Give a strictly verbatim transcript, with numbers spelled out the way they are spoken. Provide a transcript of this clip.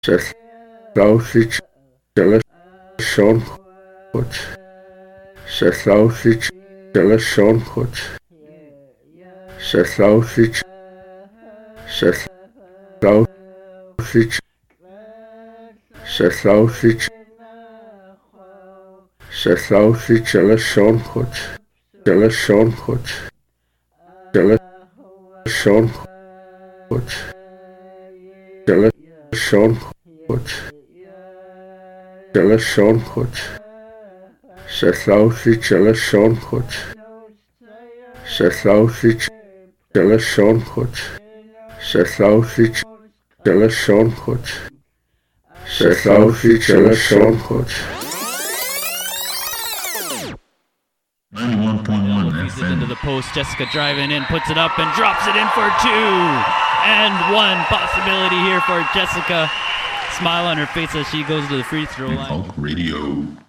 Setláusich Jelle Sean Goed. Setláusich Jelle Sean Goed. Setláusich Setláusich Setláusich Setláusich Jelle Sean Goed. Jelle Sean Goed. Jelle Sean Goed. Jelle Sean Goed. Jelle Sean Goed. Setláusich Jelle Sean Goed. Setláusich Jelle Sean Goed. Setláusich Jelle Sean Goed. Setláusich Jelle Sean Goed. ninety-one point one Feeds F it into M. the post. Jessica driving in, puts it up and drops it in for two. And one possibility here for Jessica. Smile on her face as she goes to the free throw line. Hulk Radio.